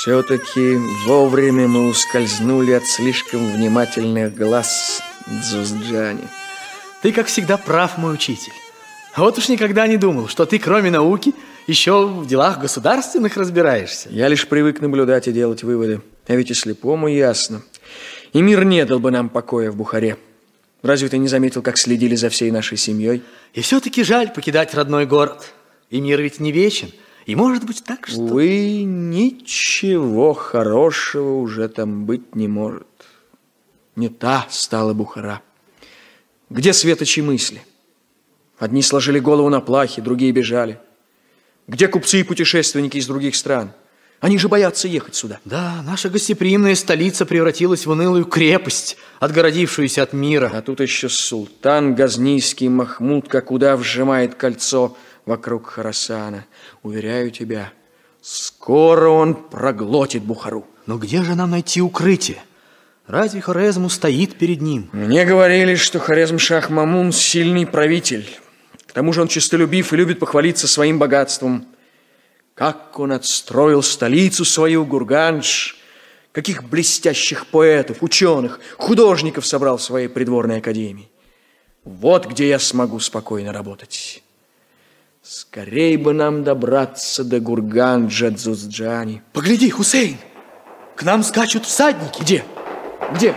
Все-таки вовремя мы ускользнули от слишком внимательных глаз Дзузджани. Ты, как всегда, прав, мой учитель. Вот уж никогда не думал, что ты, кроме науки, еще в делах государственных разбираешься. Я лишь привык наблюдать и делать выводы. А ведь и слепому ясно. И мир не дал бы нам покоя в Бухаре. Разве ты не заметил, как следили за всей нашей семьей? И все-таки жаль покидать родной город. И мир ведь не вечен. И может быть так, что... Увы, ничего хорошего уже там быть не может. Не та стала Бухара. Где светочи мысли? Одни сложили голову на плахе, другие бежали. Где купцы и путешественники из других стран? Они же боятся ехать сюда. Да, наша гостеприимная столица превратилась в унылую крепость, отгородившуюся от мира. А тут еще султан Газнийский Махмуд, как удав сжимает кольцо вокруг Хорасана. Уверяю тебя, скоро он проглотит Бухару. Но где же нам найти укрытие? Разве Хорезм устоит перед ним? Мне говорили, что Хорезм-Шах Мамун сильный правитель. К тому же он честолюбив и любит похвалиться своим богатством. Как он отстроил столицу свою, Гургандж, каких блестящих поэтов, ученых, художников собрал в своей придворной академии. Вот где я смогу спокойно работать. Скорей бы нам добраться до Гурганджа, Дзузджани. Погляди, Хусейн, к нам скачут всадники. Где? Где?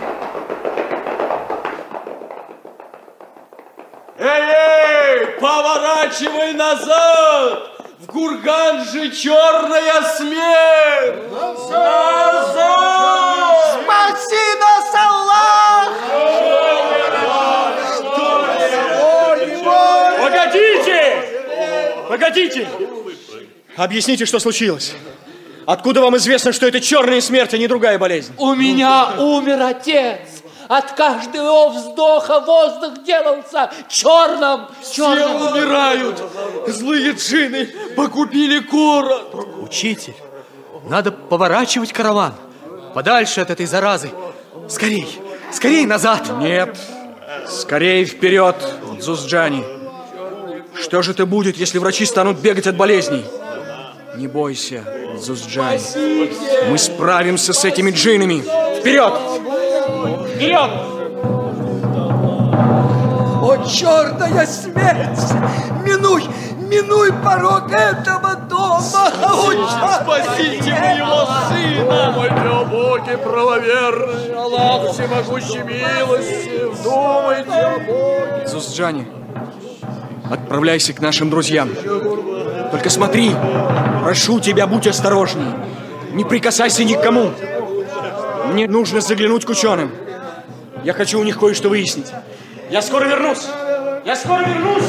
Эй, поворачивай назад! В Гургандже черная смерть! Назад! Спаси нас, Аллах! Погодите! Погодите! Объясните, что случилось. Откуда вам известно, что это черная смерть, а не другая болезнь? У меня умер отец. От каждого вздоха воздух делался черным. Все умирают! Злые джинны погубили город! Учитель, надо поворачивать караван подальше от этой заразы. Скорей, скорей назад! Нет, скорее вперед, Дзузджани. Что же это будет, если врачи станут бегать от болезней? Не бойся, Дзузджани. Мы справимся с этими джиннами. Вперед! Вперед! О, черная смерть! Минуй порог этого дома! Спасите моего сына! Мой глубокий правоверный, Аллах всемогущий милостив, думайте о Боге. Дзузджани, отправляйся к нашим друзьям. Только смотри, прошу тебя, будь осторожней. Не прикасайся ни к кому. Мне нужно заглянуть к ученым. Я хочу у них кое-что выяснить. Я скоро вернусь. Я скоро вернусь.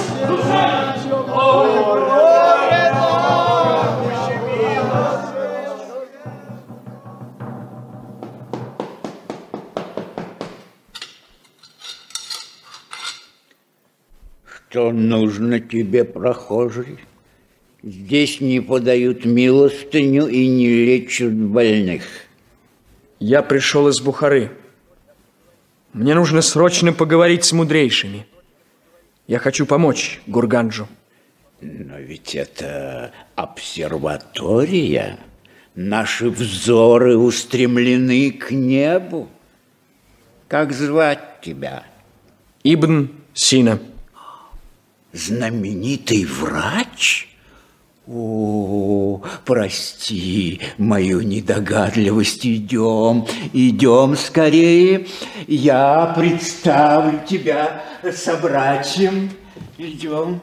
Что нужно тебе, прохожий? Здесь не подают милостыню и не лечат больных. Я пришел из Бухары. Мне нужно срочно поговорить с мудрейшими. Я хочу помочь Гурганджу. Но ведь это обсерватория. Наши взоры устремлены к небу. Как звать тебя? Ибн Сина. Знаменитый врач? О, прости мою недогадливость. Идем скорее. Я представлю тебя собратьям. Идем.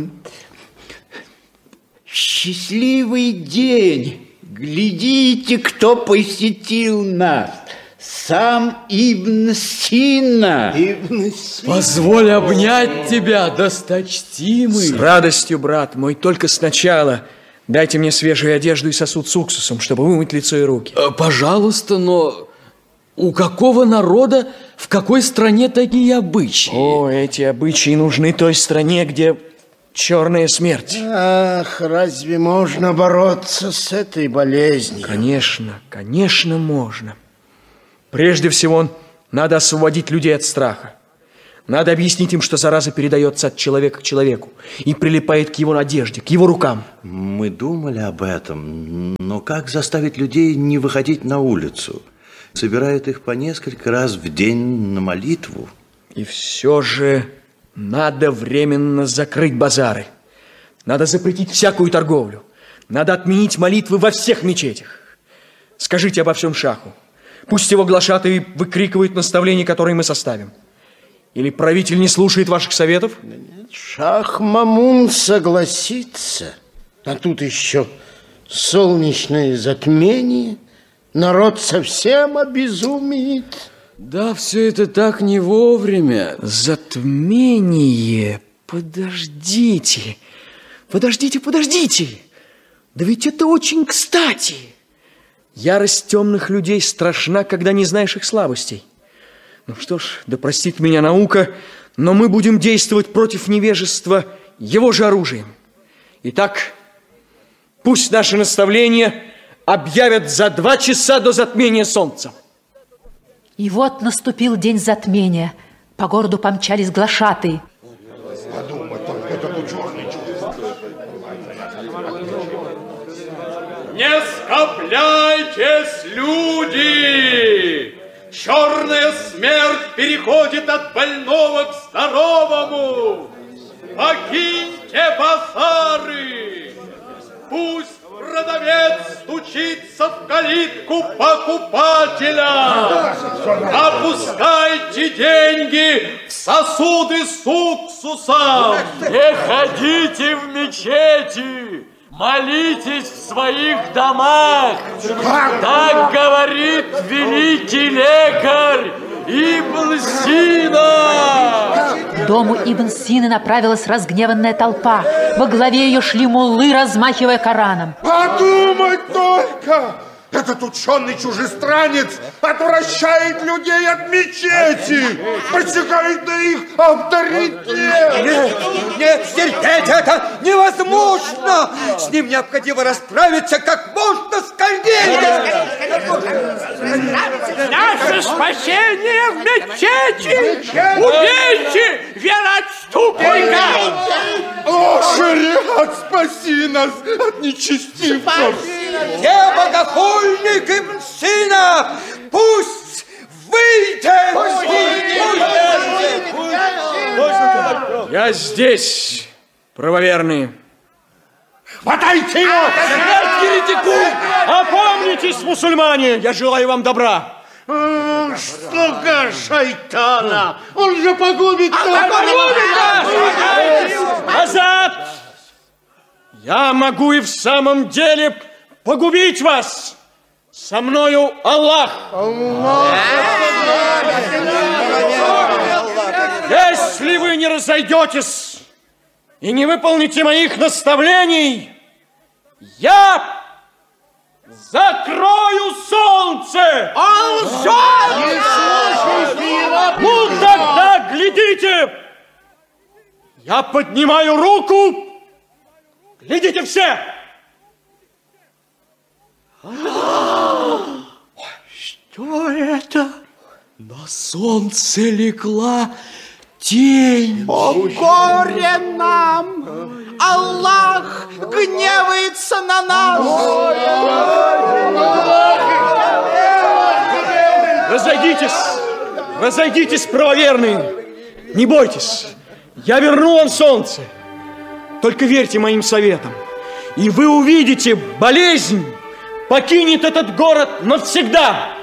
Счастливый день. Глядите, кто посетил нас. Сам Ибн Сина. Позволь обнять тебя, досточтимый. С радостью, брат мой, только сначала дайте мне свежую одежду и сосуд с уксусом, чтобы вымыть лицо и руки. Пожалуйста, но у какого народа, в какой стране такие обычаи? О, эти обычаи нужны той стране, где черная смерть. Ах, разве можно бороться с этой болезнью? Конечно, конечно, можно. Прежде всего, надо освободить людей от страха. Надо объяснить им, что зараза передается от человека к человеку и прилипает к его одежде, к его рукам. Мы думали об этом, но как заставить людей не выходить на улицу? Собирают их по несколько раз в день на молитву. И все же надо временно закрыть базары. Надо запретить всякую торговлю. Надо отменить молитвы во всех мечетях. Скажите обо всем шаху. Пусть его глашатые выкрикивают наставления, которые мы составим. Или правитель не слушает ваших советов? Шах Мамун согласится. А тут еще солнечное затмение. Народ совсем обезумеет. Да, все это так не вовремя. Затмение? Подождите. Подождите. Да ведь это очень кстати. Ярость темных людей страшна, когда не знаешь их слабостей. Ну что ж, да простит меня наука, но мы будем действовать против невежества его же оружием. Итак, пусть наши наставления объявят за 2 часа до затмения солнца. И вот наступил день затмения. По городу помчались глашатые. Не скопляйтесь, люди! Черная смерть переходит от больного к здоровому! Покиньте базары! Пусть продавец стучится в калитку покупателя! Опускайте деньги в сосуды с уксусом! Не ходите в мечети! Молитесь в своих домах! Так говорит великий лекарь Ибн Сина! К дому Ибн Сины направилась разгневанная толпа. Во главе ее шли муллы, размахивая Кораном. Подумать только! Этот ученый чужестранец отвращает людей от мечети, посягает на их авторитет. Нет, терпеть это невозможно! С ним необходимо расправиться как можно скорее! Наше спасение в мечети! Убейте вероотступника! О, шариат, спаси нас от нечестивцев! Я богохульник Ибн Сина! Пусть выйдет! Я здесь, правоверные. Хватайте его! Смерть еретику! Опомнитесь, мусульмане! Я желаю вам добра! Слуга шайтана! Он же погубит нас! Назад! Я могу и в самом деле погубить вас! Со мною Аллах! Если вы не разойдетесь и не выполните моих наставлений, я закрою солнце! Ну тогда глядите! Я поднимаю руку! Глядите все! Что это? На солнце легла тень. О, горе нам! Аллах гневается на нас! Разойдитесь, правоверные! Не бойтесь, я верну вам солнце. Только верьте моим советам, и вы увидите, болезнь покинет этот город навсегда.